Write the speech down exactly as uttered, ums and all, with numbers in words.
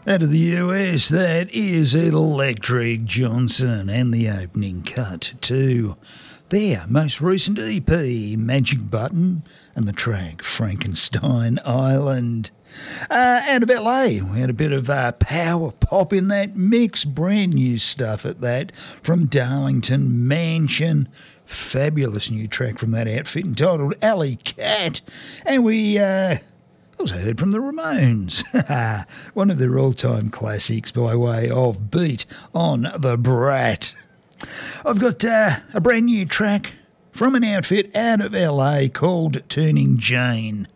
Out of the U S, that is Electric Johnson, and the opening cut to their most recent E P, Magic Button, and the track Frankenstein Island. Uh, out of L A, we had a bit of uh, power pop in that mix, brand new stuff at that, from Darlington Mansion. Fabulous new track from that outfit entitled Alley Cat. And we uh, also heard from the Ramones, one of their all-time classics by way of Beat on the Brat. I've got uh, a brand new track from an outfit out of L A called Turning Jane.